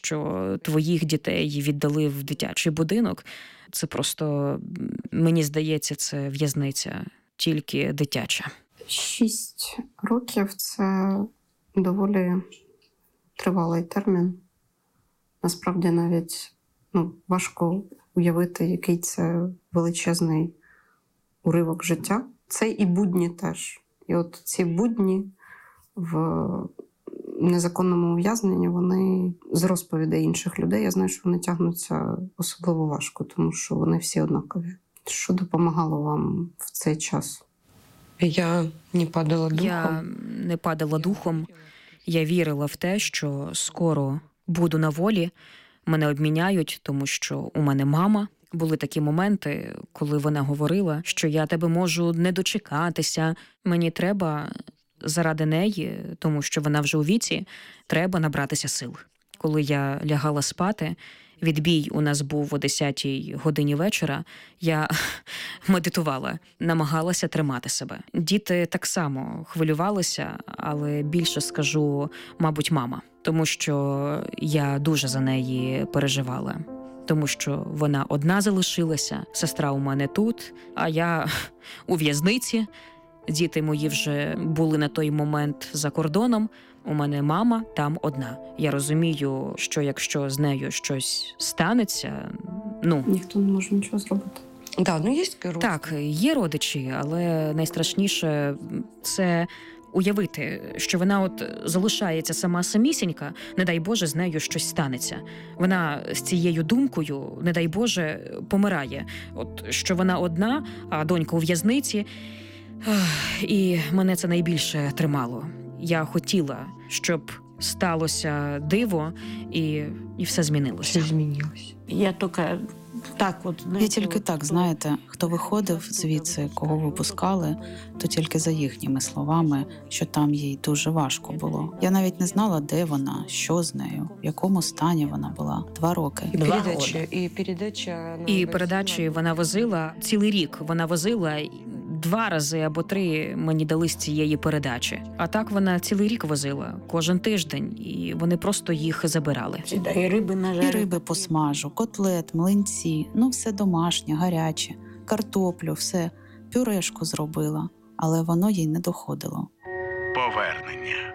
що твоїх дітей віддали в дитячий будинок, це просто, мені здається, це в'язниця, тільки дитяча. 6 років – це доволі тривалий термін. Насправді навіть важко уявити, який це величезний уривок життя. Це і будні теж. І от ці будні в незаконному ув'язненні, вони з розповідей інших людей, я знаю, що вони тягнуться особливо важко, тому що вони всі однакові. Що допомагало вам в цей час? Я не падала духом. Я не падала духом. Я вірила в те, що скоро буду на волі, мене обміняють, тому що у мене мама. Були такі моменти, коли вона говорила, що я тебе можу не дочекатися, мені треба заради неї, тому що вона вже у віці, треба набратися сил. Коли я лягала спати, відбій у нас був о 10-й годині вечора, я медитувала, намагалася тримати себе. Діти так само хвилювалися, але більше скажу, мабуть, мама. Тому що я дуже за неї переживала. Тому що вона одна залишилася, сестра у мене тут, а я у в'язниці. Діти мої вже були на той момент за кордоном. У мене мама там одна. Я розумію, що якщо з нею щось станеться, ніхто не може нічого зробити. Да, є родичі. Так, є родичі, але найстрашніше – це уявити, що вона от залишається самісінька, не дай Боже, з нею щось станеться. Вона з цією думкою, не дай Боже, помирає. От що вона одна, а донька у в'язниці. І мене це найбільше тримало. Я хотіла, щоб сталося диво, і все змінилося. Все змінилося. Я тільки так, знаєте, хто виходив звідси, кого випускали, то тільки за їхніми словами, що там їй дуже важко було. Я навіть не знала, де вона, що з нею, в якому стані вона була. 2 роки. І передачі вона возила цілий рік. Вона возила 2 рази або 3 мені дали з цієї передачі. А так вона цілий рік возила, кожен тиждень, і вони просто їх забирали. І риби посмажу, котлет, млинці, все домашнє, гаряче, картоплю, все. Пюрешку зробила, але воно їй не доходило. Повернення.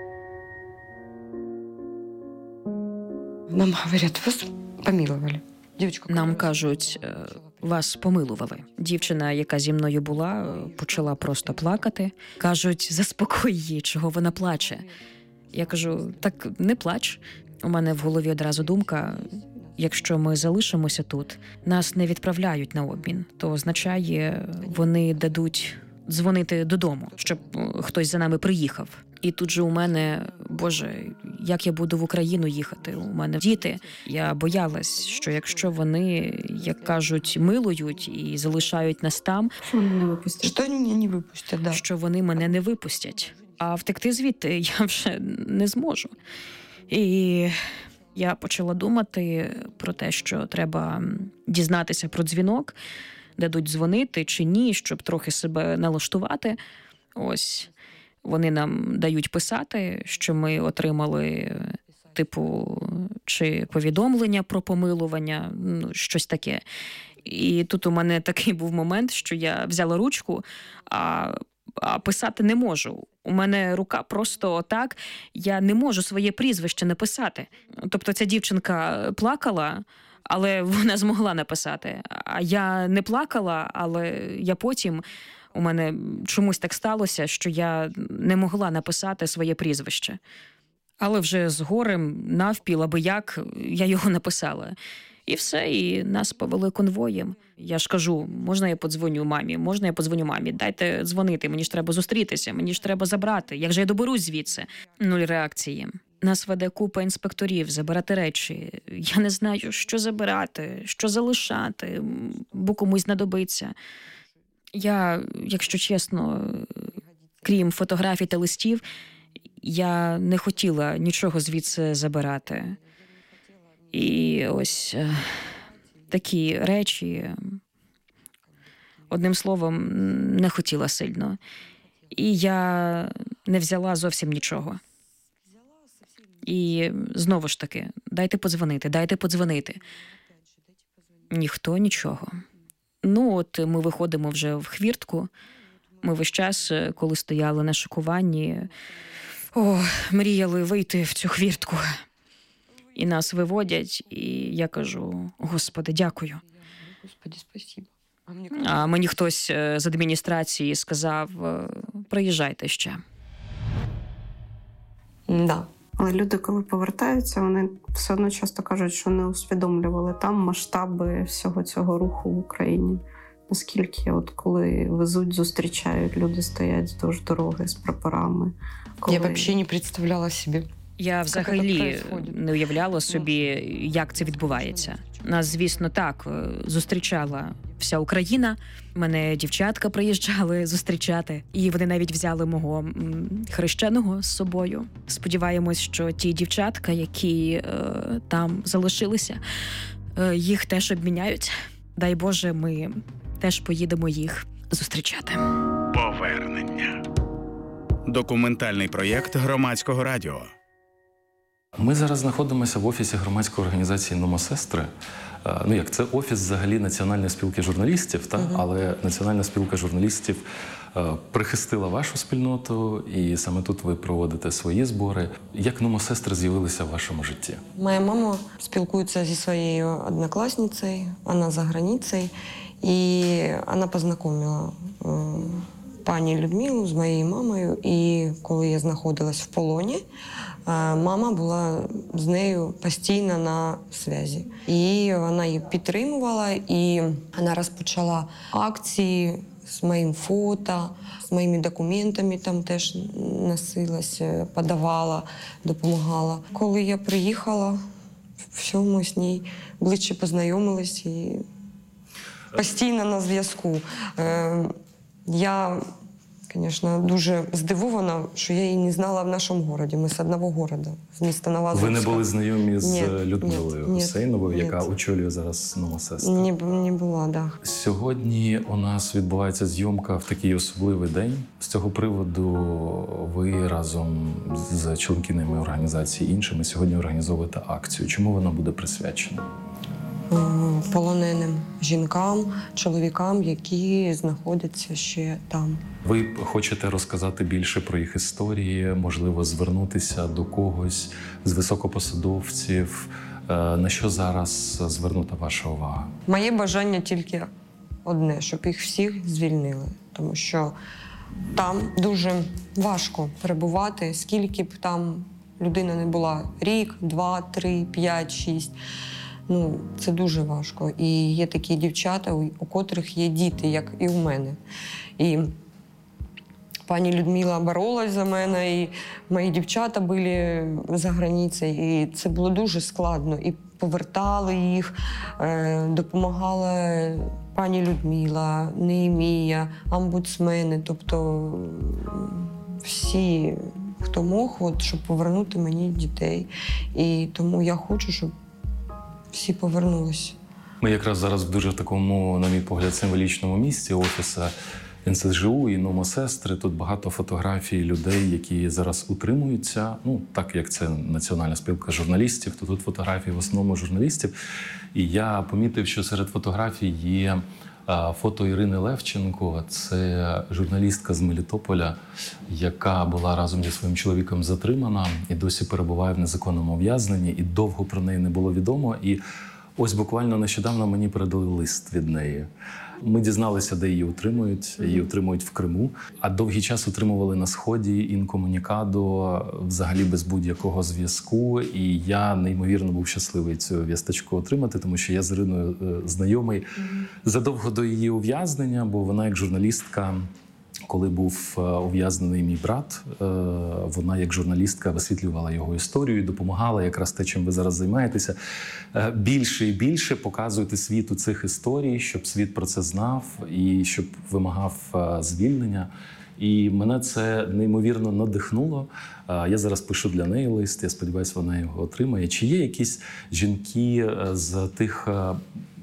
Нам говорять, вас помилували. Нам кажуть, вас помилували. Дівчина, яка зі мною була, почала просто плакати. Кажуть, заспокой її, чого вона плаче. Я кажу, так не плач. У мене в голові одразу думка, якщо ми залишимося тут, нас не відправляють на обмін, то означає, вони дадуть дзвонити додому, щоб хтось за нами приїхав. І тут же у мене, Боже, як я буду в Україну їхати? У мене діти. Я боялась, що якщо вони, як кажуть, милують і залишають нас там, Що вони не випустять? Що вони не випустять, да. що вони мене не випустять. А втекти звідти я вже не зможу. І я почала думати про те, що треба дізнатися про дзвінок, дадуть дзвонити чи ні, щоб трохи себе налаштувати. Ось. Вони нам дають писати, що ми отримали, чи повідомлення про помилування, щось таке. І тут у мене такий був момент, що я взяла ручку, а писати не можу. У мене рука просто отак, я не можу своє прізвище написати. Тобто ця дівчинка плакала, але вона змогла написати. А я не плакала, але я потім... У мене чомусь так сталося, що я не могла написати своє прізвище. Але вже з горем, навпіл, аби як, я його написала. І все, і нас повели конвоєм. Я ж кажу, можна я подзвоню мамі, дайте дзвонити, мені ж треба зустрітися, мені ж треба забрати, як же я доберусь звідси? 0 реакції. Нас веде купа інспекторів забирати речі. Я не знаю, що забирати, що залишати, бо комусь знадобиться. Я, якщо чесно, крім фотографій та листів, я не хотіла нічого звідси забирати. І ось такі речі, одним словом, не хотіла сильно. І я не взяла зовсім нічого. І знову ж таки, дайте подзвонити. Ніхто нічого. Ну, от ми виходимо вже в хвіртку. Ми весь час, коли стояли на шокуванні, мріяли вийти в цю хвіртку. І нас виводять, і я кажу: Господи, дякую. Господи, спасибо. А мені хтось з адміністрації сказав: приїжджайте ще. Да. Але люди, коли повертаються, вони все одно часто кажуть, що не усвідомлювали там масштаби всього цього руху в Україні. Наскільки, от коли везуть, зустрічають, люди стоять вздовж дороги з прапорами. Я вообще не представляла себе. Я взагалі происходить? не уявляла собі, як це відбувається. Нас, звісно, так зустрічала вся Україна. Мене дівчатка приїжджали зустрічати. І вони навіть взяли мого хрещеного з собою. Сподіваємось, що ті дівчатка, які там залишилися, їх теж обміняють. Дай Боже, ми теж поїдемо їх зустрічати. Повернення. Документальний проєкт Громадського радіо. Ми зараз знаходимося в офісі громадської організації «Номосестри». Ну як, це офіс взагалі Національної спілки журналістів, але Національна спілка журналістів прихистила вашу спільноту, і саме тут ви проводите свої збори. Як «Номосестри» з'явилися в вашому житті? Моя мама спілкується зі своєю однокласницею, вона за границею, і вона познайомила пані Людмилу з моєю мамою. І коли я знаходилась в полоні, мама була з нею постійно на зв'язі. І вона її підтримувала, і вона розпочала акції з моїм фото, з моїми документами там теж носилась, подавала, допомагала. Коли я приїхала, все, ми з нею ближче познайомились і постійно на зв'язку. Я, звісно, дуже здивована, що я її не знала в нашому місті. Ми з одного міста, з міста Новоазовська. Ви не були знайомі з Ні, Людмилою ні, Гусейновою, ні. яка очолює зараз «Номосестри»? Не була, так. Да. Сьогодні у нас відбувається зйомка в такий особливий день. З цього приводу ви разом з членкинями організації іншими сьогодні організовуєте акцію. Чому вона буде присвячена? Полоненим жінкам, чоловікам, які знаходяться ще там. Ви хочете розказати більше про їх історії, можливо, звернутися до когось з високопосадовців? На що зараз звернута ваша увага? Моє бажання тільки одне, щоб їх всіх звільнили. Тому що там дуже важко перебувати, скільки б там людина не була. Рік, 2, 3, 5, 6. Ну, це дуже важко. І є такі дівчата, у котрих є діти, як і у мене. І пані Людмила боролась за мене, і мої дівчата були за границею. І це було дуже складно. І повертали їх, допомагала пані Людмила, Неємія, омбудсмени, тобто всі, хто мог, от, щоб повернути мені дітей. І тому я хочу, щоб всі повернулися. Ми якраз зараз в дуже такому, на мій погляд, символічному місці офісу НСЖУ і «Номосестри». Тут багато фотографій людей, які зараз утримуються. Ну, так як це Національна спілка журналістів, то тут фотографії в основному журналістів. І я помітив, що серед фотографій є фото Ірини Левченко. Це журналістка з Мелітополя, яка була разом зі своїм чоловіком затримана і досі перебуває в незаконному ув'язненні. І довго про неї не було відомо. І ось буквально нещодавно мені передали лист від неї. Ми дізналися, де її утримують. Її утримують в Криму. А довгий час утримували на Сході, інкомунікадо, взагалі без будь-якого зв'язку. І я неймовірно був щасливий цю вісточку отримати, тому що я з Іриною знайомий задовго до її ув'язнення, бо вона як журналістка, коли був ув'язнений мій брат, вона як журналістка висвітлювала його історію і допомагала якраз те, чим ви зараз займаєтеся. Більше і більше показуєте світу цих історій, щоб світ про це знав і щоб вимагав звільнення. І мене це неймовірно надихнуло. Я зараз пишу для неї лист, я сподіваюся, вона його отримає. Чи є якісь жінки з тих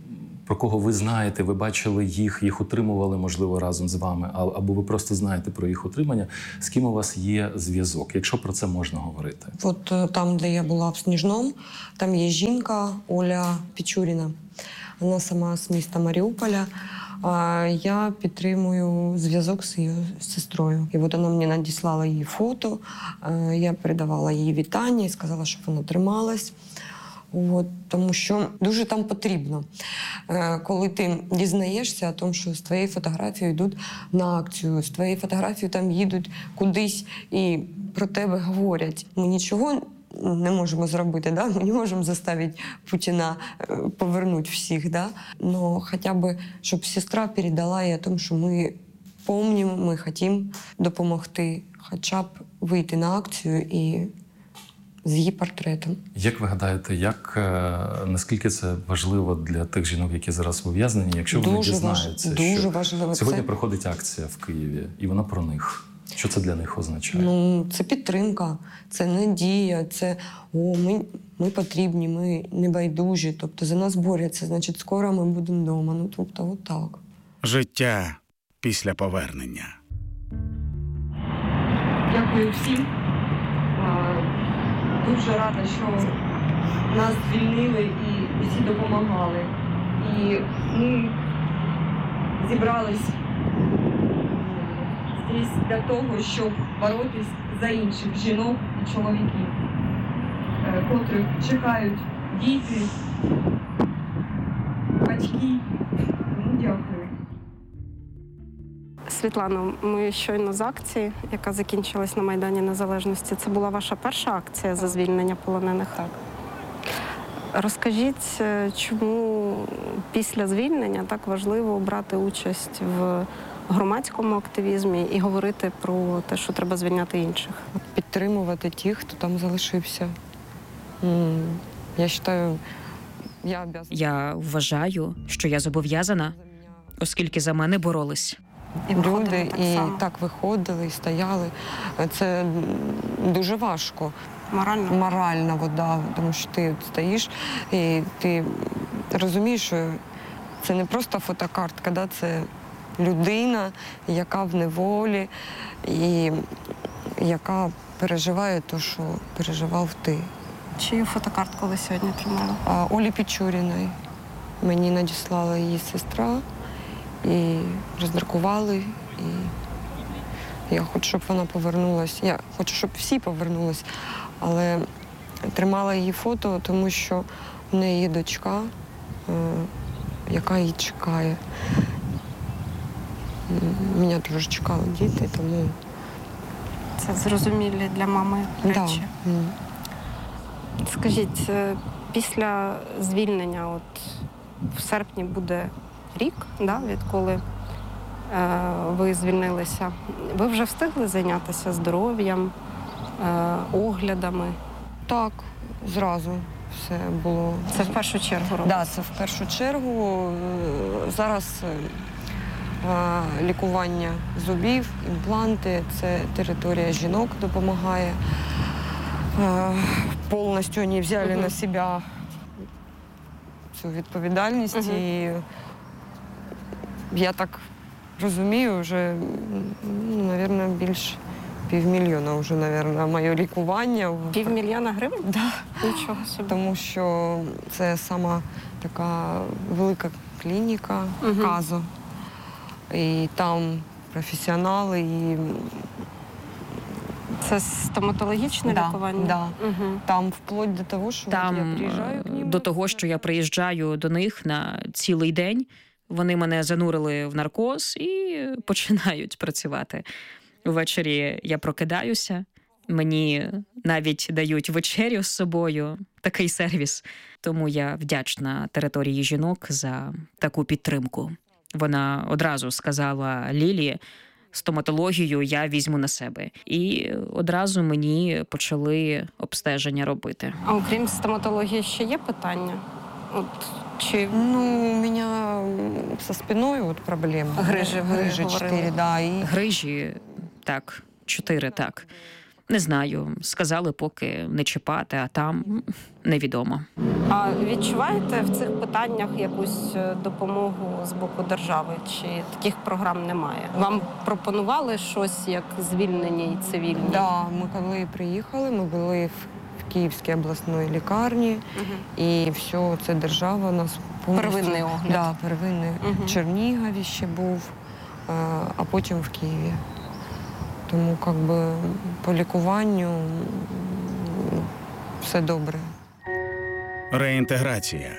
про кого ви знаєте, ви бачили їх утримували, можливо, разом з вами, або ви просто знаєте про їх утримання, з ким у вас є зв'язок, якщо про це можна говорити? От там, де я була в Сніжному, там є жінка Оля Пічуріна. Вона сама з міста Маріуполя. А я підтримую зв'язок з її сестрою. І от вона мені надіслала її фото, я передавала їй вітання і сказала, щоб вона трималась. От, тому що дуже там потрібно. Коли ти дізнаєшся о тому, що з твоєю фотографією йдуть на акцію, з твоєю фотографією там їдуть кудись і про тебе говорять. Ми нічого не можемо зробити, да? Ми не можемо заставити Путіна повернути всіх. Да? Но хоча б, щоб сестра передала їй о тому, що ми пам'ятаємо, ми хочемо допомогти, хоча б вийти на акцію і з її портретом. Як ви гадаєте, наскільки це важливо для тих жінок, які зараз ув'язнені, якщо вони дізнаються, дуже важливо. Сьогодні проходить акція в Києві, і вона про них. Що це для них означає? Ну, це підтримка, це надія, це ми потрібні, ми небайдужі, тобто за нас борються, значить, скоро ми будемо вдома. Ну, тобто, отак. Життя після повернення. Дякую всім. Дуже рада, що нас звільнили і всі допомагали. І ми зібрались здесь для того, щоб боротись за інших жінок і чоловіків, котрих чекають діти, батьки. Тому дякую. Світлано, ми щойно з акції, яка закінчилась на Майдані Незалежності. Це була ваша перша акція за звільнення полонених? Так. Розкажіть, чому після звільнення так важливо брати участь в громадському активізмі і говорити про те, що треба звільняти інших? Підтримувати тих, хто там залишився. Я вважаю, я обов'язана. Я вважаю, що я зобов'язана, оскільки за мене боролись. І виходили Люди так і само. так виходили, і стояли. Це дуже важко. Морально? Морально, вода, тому що ти стоїш і ти розумієш, що це не просто фотокартка, да? Це людина, яка в неволі і яка переживає те, що переживав ти. Чию фотокартку ви сьогодні тримали? Олі Пічуріної. Мені надіслала її сестра і роздрукували. І я хочу, щоб вона повернулась. Я хочу, щоб всі повернулись. Але тримала її фото, тому що в неї є дочка, яка її чекає. Мене теж чекали діти, тому... Це зрозумілі для мами речі. Да. Скажіть, після звільнення, от в серпні буде рік, да, відколи ви звільнилися. Ви вже встигли зайнятися здоров'ям, оглядами? Так, зразу все було. Це в першу чергу Так, робиться? да, це в першу чергу. Зараз лікування зубів, імпланти, це територія жінок допомагає. Повністю вони взяли на себе цю відповідальність. І я так розумію, вже, мабуть, більше півмільйона вже, мабуть, моє лікування. 500 000 гривень? Да. Нічого собі. Тому що це сама така велика клініка КАЗО. І там професіонали, і Це стоматологічне лікування? Да. Угу. Там вплоть до того, що я Там приїжджаю к ним. до того, що я приїжджаю до них на цілий день, вони мене занурили в наркоз і починають працювати. Ввечері я прокидаюся, мені навіть дають вечерю з собою, такий сервіс. Тому я вдячна території жінок за таку підтримку. Вона одразу сказала Лілі, стоматологію я візьму на себе. І одразу мені почали обстеження робити. А окрім стоматології ще є питання? От, чи Ну, у меня со спиной вот проблемы. Грыжи, вы Грыжи говорили. 4, да. И Грижі, так, 4, так. Не знаю, сказали поки не чіпати, а там невідомо. А відчуваєте в цих питаннях якусь допомогу з боку держави? Чи таких програм немає? Вам пропонували щось як звільнені цивільні? Да, ми коли приїхали, ми були в Київській обласній лікарні, і все, це держава нас повністю... Первинний огляд. Да, первинний. В Чернігові ще був, а потім в Києві. Тому по лікуванню все добре. Реінтеграція.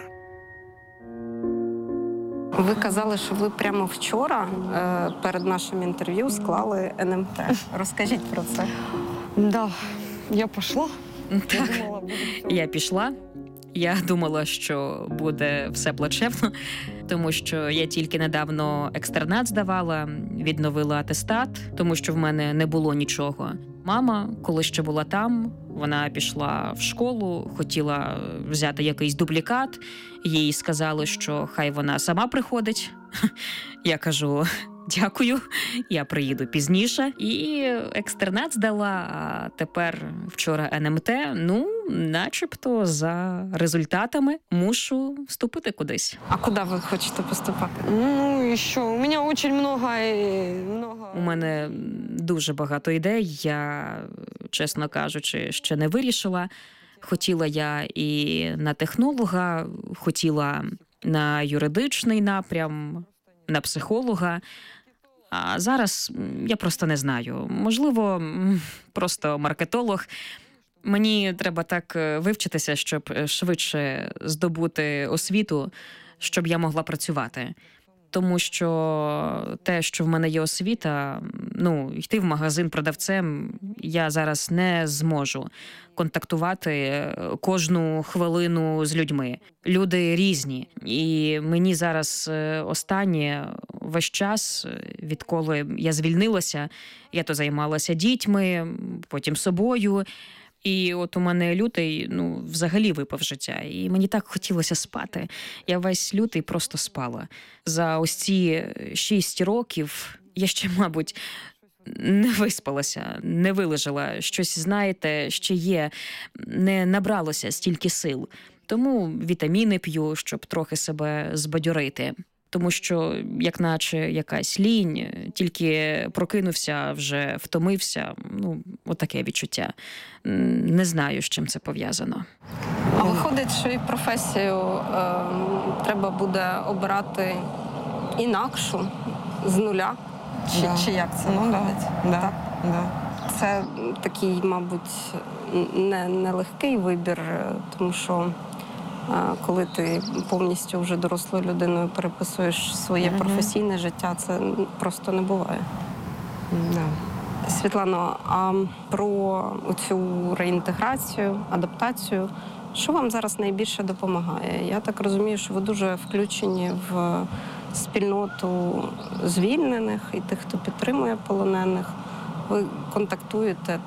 Ви казали, що ви прямо вчора перед нашим інтерв'ю склали НМТ. Розкажіть про це. Да, я пішла. Так. Я думала, буде все. Я пішла. Я думала, що буде все плачевно, тому що я тільки недавно екстернат здавала, відновила атестат, тому що в мене не було нічого. Мама, коли ще була там, вона пішла в школу, хотіла взяти якийсь дублікат. Їй сказали, що хай вона сама приходить. Я кажу: дякую, я приїду пізніше. І екстернат здала, а тепер вчора НМТ. Начебто за результатами мушу вступити кудись. А куди ви хочете поступати? Ну і що? У мене дуже много. У мене дуже багато ідей, я, чесно кажучи, ще не вирішила. Хотіла я і на технолога, хотіла на юридичний напрям, на психолога. А зараз я просто не знаю. Можливо, просто маркетолог. Мені треба так вивчитися, щоб швидше здобути освіту, щоб я могла працювати. Тому що те, що в мене є освіта, йти в магазин продавцем я зараз не зможу контактувати кожну хвилину з людьми. Люди різні. І мені зараз останнє весь час, відколи я звільнилася, я то займалася дітьми, потім собою. І от у мене лютий, взагалі випав життя. І мені так хотілося спати. Я весь лютий просто спала. За ось ці 6 років я ще, мабуть, не виспалася, не вилежала. Щось, знаєте, ще є, не набралося стільки сил. Тому вітаміни п'ю, щоб трохи себе збадьорити. Тому що, як наче якась лінь, тільки прокинувся, вже втомився. Отаке відчуття. Не знаю, з чим це пов'язано. А виходить, що і професію треба буде обирати інакшу, з нуля? Чи як це виходить? Да. Це такий, мабуть, нелегкий вибір, тому що коли ти повністю вже дорослою людиною переписуєш своє професійне життя, це просто не буває. Да. Світлано, а про цю реінтеграцію, адаптацію, що вам зараз найбільше допомагає? Я так розумію, що ви дуже включені в спільноту звільнених і тих, хто підтримує полонених. Ви контактуєте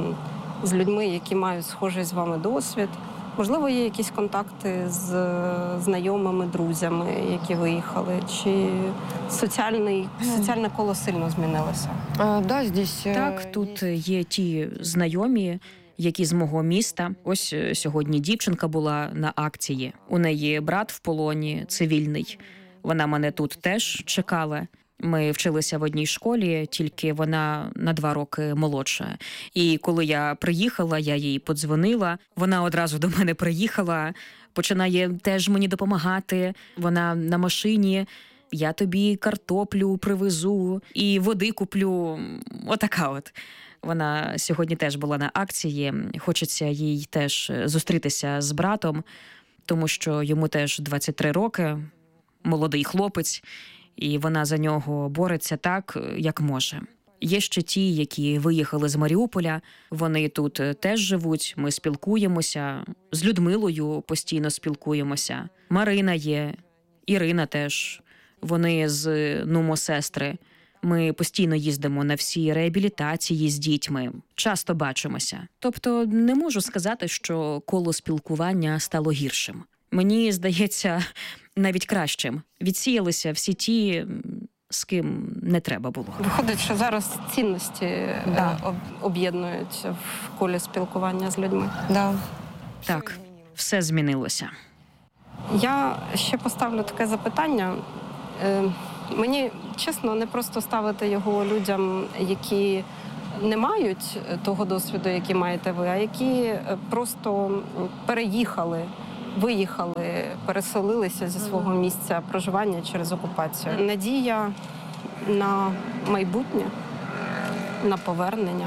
з людьми, які мають схожий з вами досвід. Можливо, є якісь контакти з знайомими, друзями, які виїхали? Чи соціальне коло сильно змінилося? Так, тут є ті знайомі, які з мого міста. Ось сьогодні дівчинка була на акції. У неї брат в полоні, цивільний. Вона мене тут теж чекала. Ми вчилися в одній школі, тільки вона на 2 роки молодша. І коли я приїхала, я їй подзвонила. Вона одразу до мене приїхала, починає теж мені допомагати. Вона на машині. Я тобі картоплю привезу і води куплю. Отака от. Вона сьогодні теж була на акції. Хочеться їй теж зустрітися з братом, тому що йому теж 23 роки, молодий хлопець. І вона за нього бореться так, як може. Є ще ті, які виїхали з Маріуполя. Вони тут теж живуть, ми спілкуємося. З Людмилою постійно спілкуємося. Марина є, Ірина теж. Вони з НУМО-сестри. Ми постійно їздимо на всі реабілітації з дітьми. Часто бачимося. Тобто не можу сказати, що коло спілкування стало гіршим. Мені здається, навіть кращим. Відсіялися всі ті, з ким не треба було. Виходить, що зараз цінності об'єднують в колі спілкування з людьми. Да. Так, все змінилося. Я ще поставлю таке запитання. Мені, чесно, не просто ставити його людям, які не мають того досвіду, який маєте ви, а які просто переїхали, виїхали, переселилися зі свого місця проживання через окупацію. Надія на майбутнє, на повернення.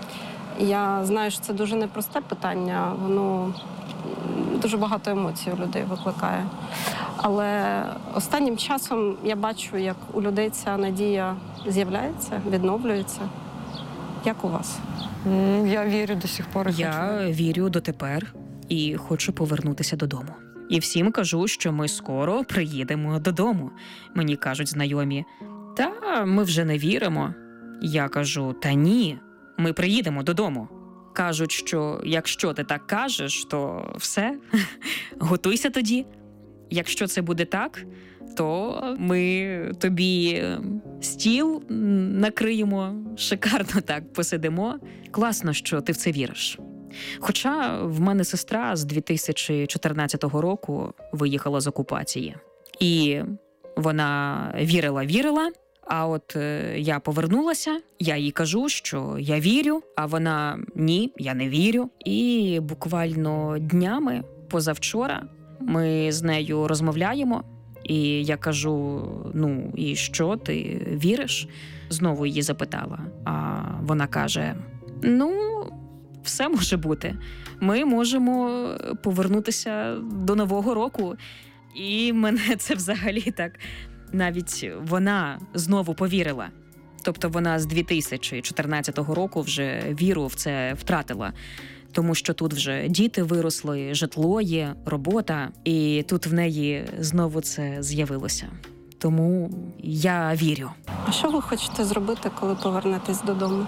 Я знаю, що це дуже непросте питання, воно дуже багато емоцій у людей викликає. Але останнім часом я бачу, як у людей ця надія з'являється, відновлюється. Як у вас? Я вірю до сих пор. Я вірю дотепер і хочу повернутися додому. І всім кажу, що ми скоро приїдемо додому. Мені кажуть знайомі, та ми вже не віримо. Я кажу, та ні, ми приїдемо додому. Кажуть, що якщо ти так кажеш, то все, готуйся тоді. Якщо це буде так, то ми тобі стіл накриємо, шикарно так посидимо. Класно, що ти в це віриш. Хоча в мене сестра з 2014 року виїхала з окупації. І вона вірила, а от я повернулася, я їй кажу, що я вірю, а вона ні, я не вірю. І буквально днями, позавчора, ми з нею розмовляємо, і я кажу, ну і що, ти віриш? Знову її запитала, а вона каже, ну, все може бути. Ми можемо повернутися до Нового року. І мене це взагалі так, навіть вона знову повірила. Тобто вона з 2014 року вже віру в це втратила. Тому що тут вже діти виросли, житло є, робота, і тут в неї знову це з'явилося. Тому я вірю. А що ви хочете зробити, коли повернетесь додому?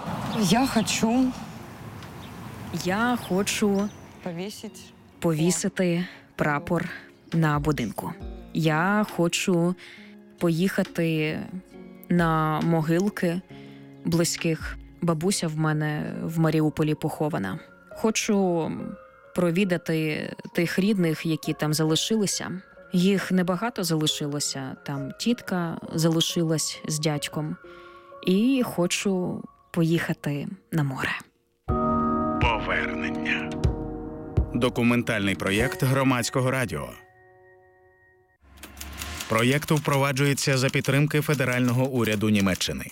Я хочу повісити прапор на будинку. Я хочу поїхати на могилки близьких. Бабуся в мене в Маріуполі похована. Хочу провідати тих рідних, які там залишилися. Їх небагато залишилося. Там тітка залишилась з дядьком. І хочу поїхати на море. Повернення. Документальний проєкт Громадського радіо. Проєкт впроваджується за підтримки федерального уряду Німеччини.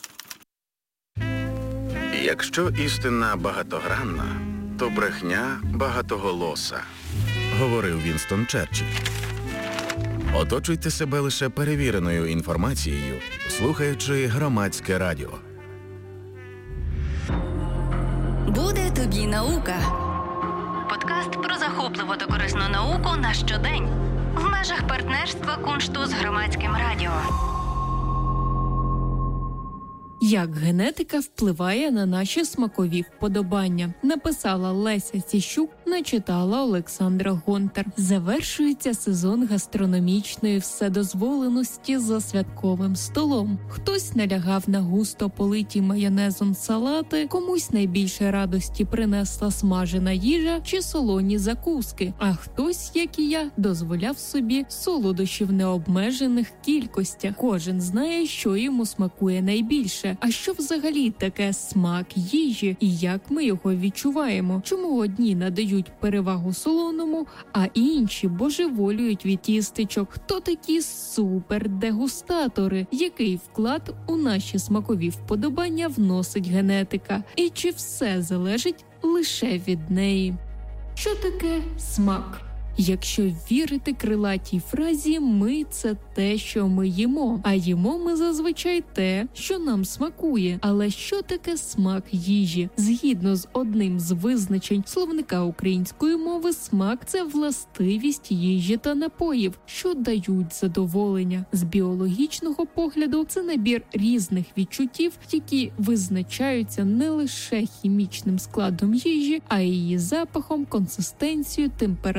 Якщо істина багатогранна, то брехня багатоголоса, говорив Вінстон Черчилль. Оточуйте себе лише перевіреною інформацією, слухаючи Громадське радіо. Буде тобі наука. Подкаст про захопливу та корисну науку на щодень. В межах партнерства Куншту з Громадським радіо. Як генетика впливає на наші смакові вподобання, написала Леся Сіщук, начитала Олександра Гонтар. Завершується сезон гастрономічної вседозволеності за святковим столом. Хтось налягав на густо политі майонезом салати, комусь найбільше радості принесла смажена їжа чи солоні закуски, а хтось, як і я, дозволяв собі солодощів в необмежених кількостях. Кожен знає, що йому смакує найбільше. А що взагалі таке смак їжі і як ми його відчуваємо? Чому одні надають перевагу солоному, а інші божеволюють від тістечок? Хто такі супердегустатори? Який вклад у наші смакові вподобання вносить генетика? І чи все залежить лише від неї? Що таке смак? Якщо вірити крилатій фразі, ми – це те, що ми їмо. А їмо ми зазвичай те, що нам смакує. Але що таке смак їжі? Згідно з одним з визначень словника української мови, смак – це властивість їжі та напоїв, що дають задоволення. З біологічного погляду, це набір різних відчуттів, які визначаються не лише хімічним складом їжі, а й її запахом, консистенцією, температурою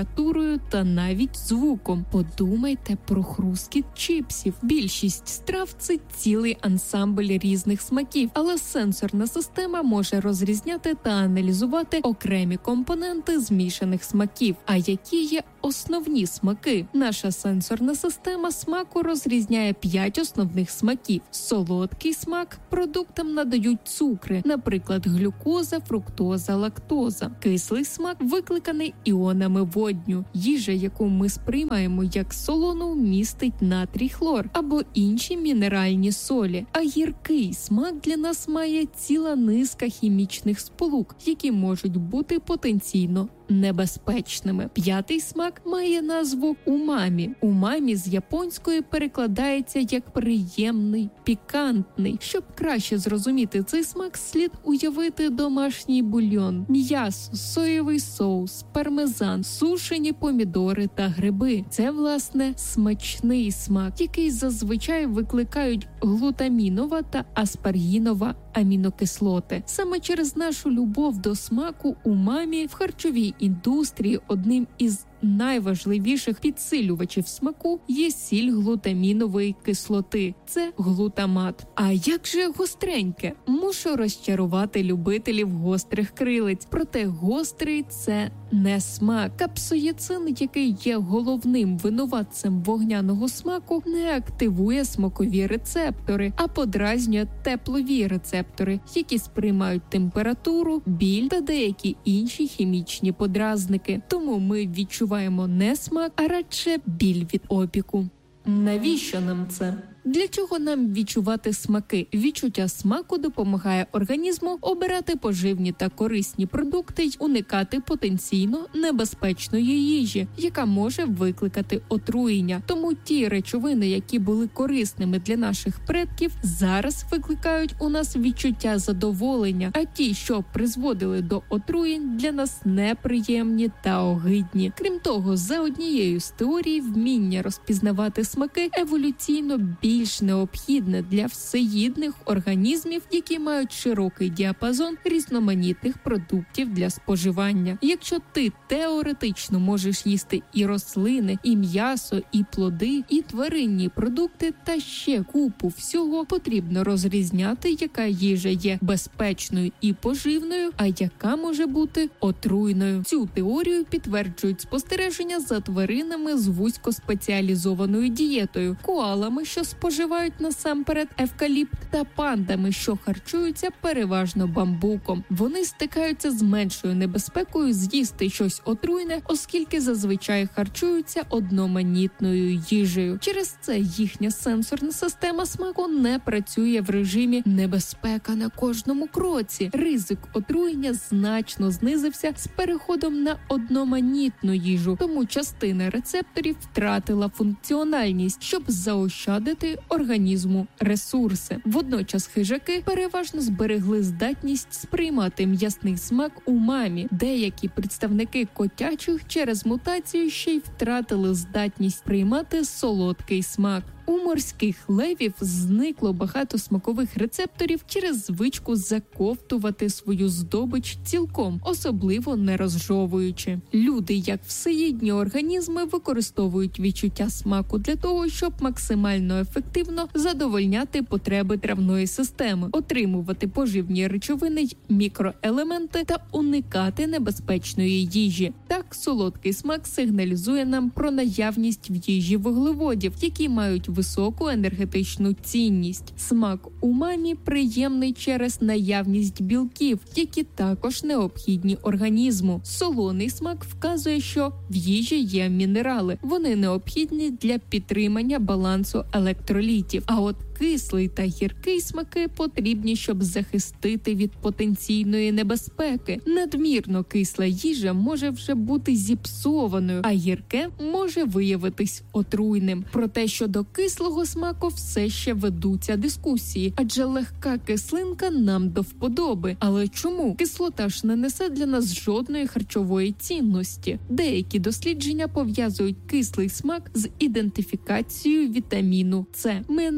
текстурою та навіть звуком. Подумайте про хрускіт чіпсів. Більшість страв – це цілий ансамбль різних смаків, але сенсорна система може розрізняти та аналізувати окремі компоненти змішаних смаків. А які є основні смаки? Наша сенсорна система смаку розрізняє 5 основних смаків. Солодкий смак – продуктам надають цукри, наприклад, глюкоза, фруктоза, лактоза. Кислий смак викликаний іонами водню. Їжа, яку ми сприймаємо як солону, містить натрій, хлор або інші мінеральні солі. А гіркий смак для нас має ціла низка хімічних сполук, які можуть бути потенційно небезпечними. 5-й смак має назву умамі. Умамі з японської перекладається як приємний, пікантний. Щоб краще зрозуміти цей смак, слід уявити домашній бульйон, м'ясо, соєвий соус, пармезан, сушені помідори та гриби. Це, власне, смачний смак, який зазвичай викликають глутамінова та аспаргінова амінокислоти. Саме через нашу любов до смаку умамі в харчовій індустрії одним із найважливіших підсилювачів смаку є сіль глутамінової кислоти. Це глутамат. А як же гостреньке? Мушу розчарувати любителів гострих крилиць. Проте гострий – це не смак. Капсоїцин, який є головним винуватцем вогняного смаку, не активує смакові рецептори, а подразнює теплові рецептори, які сприймають температуру, біль та деякі інші хімічні подразники. Тому ми відчуваємо не смак, а радше біль від опіку. Навіщо нам це? Для чого нам відчувати смаки? Відчуття смаку допомагає організму обирати поживні та корисні продукти й уникати потенційно небезпечної їжі, яка може викликати отруєння. Тому ті речовини, які були корисними для наших предків, зараз викликають у нас відчуття задоволення, а ті, що призводили до отруєнь, для нас неприємні та огидні. Крім того, за однією з теорій, вміння розпізнавати смаки еволюційно більш необхідне для всеїдних організмів, які мають широкий діапазон різноманітних продуктів для споживання. Якщо ти теоретично можеш їсти і рослини, і м'ясо, і плоди, і тваринні продукти та ще купу всього, потрібно розрізняти, яка їжа є безпечною і поживною, а яка може бути отруйною. Цю теорію підтверджують спостереження за тваринами з вузькоспеціалізованою дієтою, коалами, що споживають насамперед евкаліпт, та пандами, що харчуються переважно бамбуком. Вони стикаються з меншою небезпекою з'їсти щось отруйне, оскільки зазвичай харчуються одноманітною їжею. Через це їхня сенсорна система смаку не працює в режимі «небезпека на кожному кроці». Ризик отруєння значно знизився з переходом на одноманітну їжу, тому частина рецепторів втратила функціональність, щоб заощадити організму ресурси. Водночас хижаки переважно зберегли здатність сприймати м'ясний смак умамі. Деякі представники котячих через мутацію ще й втратили здатність приймати солодкий смак. У морських левів зникло багато смакових рецепторів через звичку заковтувати свою здобич цілком, особливо не розжовуючи. Люди, як всеїдні організми, використовують відчуття смаку для того, щоб максимально ефективно задовольняти потреби травної системи, отримувати поживні речовини й мікроелементи та уникати небезпечної їжі. Так, солодкий смак сигналізує нам про наявність в їжі вуглеводів, які мають високу енергетичну цінність. Смак умамі приємний через наявність білків, які також необхідні організму. Солоний смак вказує, що в їжі є мінерали. Вони необхідні для підтримання балансу електролітів. А от кислий та гіркий смаки потрібні, щоб захистити від потенційної небезпеки. Надмірно кисла їжа може вже бути зіпсованою, а гірке може виявитись отруйним. Проте щодо кислого смаку все ще ведуться дискусії, адже легка кислинка нам до вподоби. Але чому? Кислота ж не несе для нас жодної харчової цінності. Деякі дослідження пов'язують кислий смак з ідентифікацією вітаміну С. Ми не можемо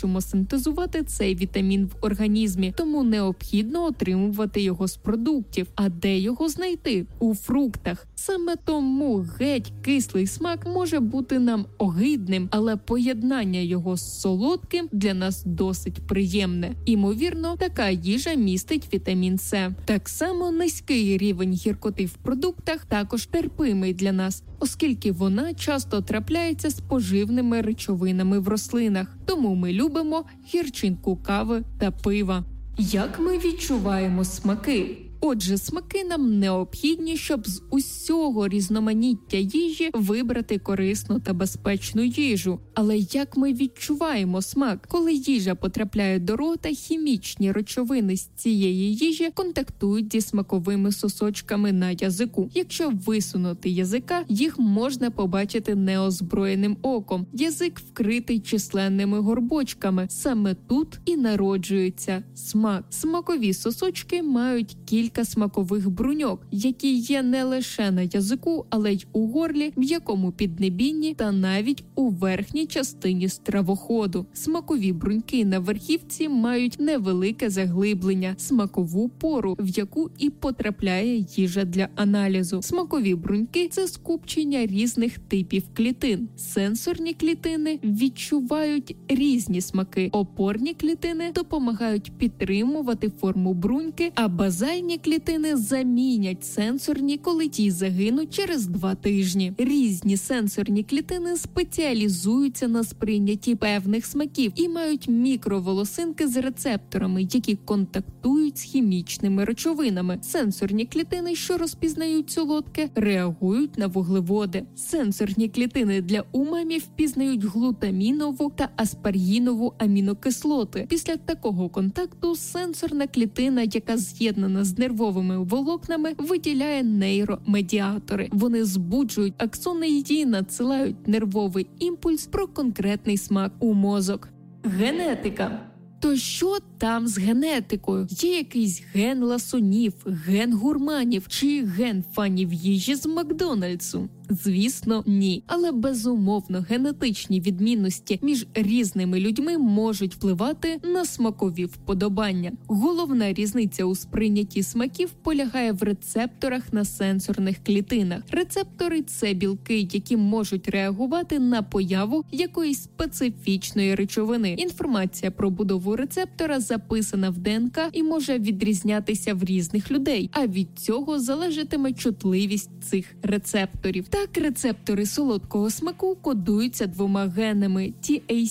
хочемо синтезувати цей вітамін в організмі, тому необхідно отримувати його з продуктів. А де його знайти? У фруктах. Саме тому геть кислий смак може бути нам огидним, але поєднання його з солодким для нас досить приємне. Імовірно, така їжа містить вітамін С. Так само низький рівень гіркоти в продуктах також терпимий для нас, оскільки вона часто трапляється з поживними речовинами в рослинах. Тому ми любимо гірчинку кави та пива. Як ми відчуваємо смаки? Отже, смаки нам необхідні, щоб з усього різноманіття їжі вибрати корисну та безпечну їжу. Але як ми відчуваємо смак? Коли їжа потрапляє до рота, хімічні речовини з цієї їжі контактують зі смаковими сосочками на язику. Якщо висунути язика, їх можна побачити неозброєним оком. Язик вкритий численними горбочками. Саме тут і народжується смак. Смакові сосочки мають кілька смакових бруньок, які є не лише на язику, але й у горлі, м'якому піднебінні та навіть у верхній частині стравоходу. Смакові бруньки на верхівці мають невелике заглиблення, смакову пору, в яку і потрапляє їжа для аналізу. Смакові бруньки – це скупчення різних типів клітин. Сенсорні клітини відчувають різні смаки. Опорні клітини допомагають підтримувати форму бруньки, а базальні клітини замінять сенсорні, коли ті загинуть через 2 тижні. Різні сенсорні клітини спеціалізуються на сприйнятті певних смаків і мають мікроволосинки з рецепторами, які контактують з хімічними речовинами. Сенсорні клітини, що розпізнають солодке, реагують на вуглеводи. Сенсорні клітини для умамі впізнають глутамінову та аспаргінову амінокислоти. Після такого контакту сенсорна клітина, яка з'єднана з нервовими волокнами, виділяє нейромедіатори. Вони збуджують аксони і надсилають нервовий імпульс про конкретний смак у мозок. Генетика. То що там з генетикою? Є якийсь ген ласунів, ген гурманів чи ген фанів їжі з Макдональдсу? Звісно, ні. Але безумовно генетичні відмінності між різними людьми можуть впливати на смакові вподобання. Головна різниця у сприйнятті смаків полягає в рецепторах на сенсорних клітинах. Рецептори – це білки, які можуть реагувати на появу якоїсь специфічної речовини. Інформація про будову рецептора записана в ДНК і може відрізнятися в різних людей, а від цього залежатиме чутливість цих рецепторів. Так, рецептори солодкого смаку кодуються 2 генами –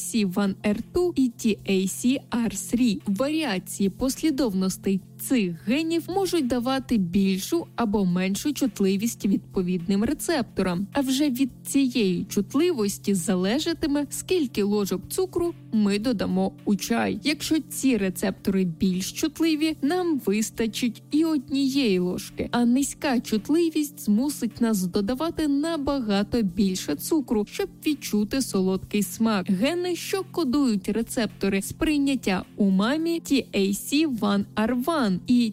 TAC1R2 і TACR3. Варіації послідовностей цих генів можуть давати більшу або меншу чутливість відповідним рецепторам. А вже від цієї чутливості залежатиме, скільки ложок цукру ми додамо у чай. Якщо ці рецептори більш чутливі, нам вистачить і 1 ложки, а низька чутливість змусить нас додавати набагато більше цукру, щоб відчути солодкий смак. Гени, що кодують рецептори сприйняття умамі, TAC1R1 і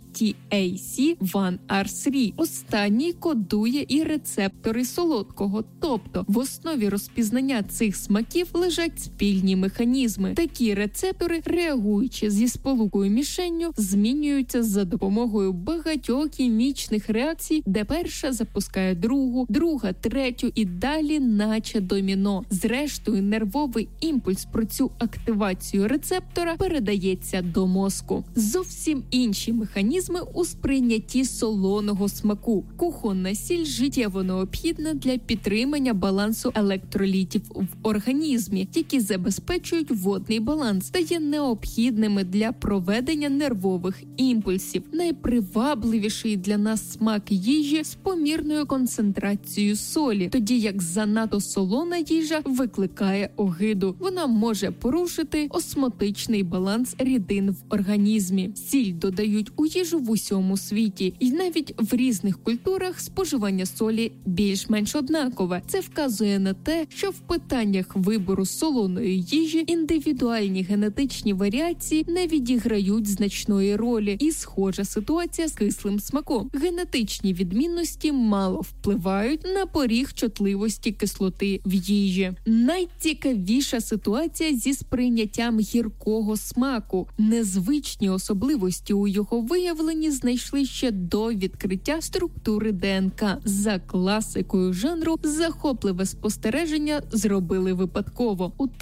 TAC1R3. Останній кодує і рецептори солодкого, тобто в основі розпізнання цих смаків лежать спільні механізми. Такі рецептори, реагуючи зі сполукою мішенню, змінюються за допомогою багатьох хімічних реакцій, де перша запускає другу, друга третю і далі наче доміно. Зрештою, нервовий імпульс про цю активацію рецептора передається до мозку. Зовсім інші механізми у сприйнятті солоного смаку. Кухонна сіль життєво необхідна для підтримання балансу електролітів в організмі, які забезпечують водний баланс та є необхідними для проведення нервових імпульсів. Найпривабливіший для нас смак їжі з помірною концентрацією солі, тоді як занадто солона їжа викликає огиду. Вона може порушити осмотичний баланс рідин в організмі. Сіль додають додають у їжу в усьому світі, і навіть в різних культурах споживання солі більш-менш однакове. Це вказує на те, що в питаннях вибору солоної їжі індивідуальні генетичні варіації не відіграють значної ролі. І схожа ситуація з кислим смаком. Генетичні відмінності мало впливають на поріг чутливості кислоти в їжі. Найцікавіша ситуація зі сприйняттям гіркого смаку. Незвичні особливості у його виявленні знайшли ще до відкриття структури ДНК. За класикою жанру захопливе спостереження зробили випадково. У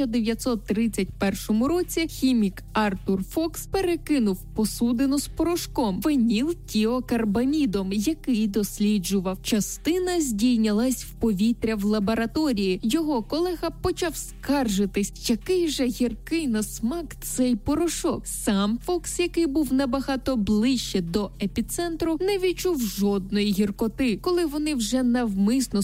1931 році хімік Артур Фокс перекинув посудину з порошком фенілтіокарбамідом, який досліджував. Частина здійнялась в повітря в лабораторії. Його колега почав скаржитись, який же гіркий на смак цей порошок. Сам Фокс, який був набагато ближче до епіцентру, не відчув жодної гіркоти. Коли вони вже навмисно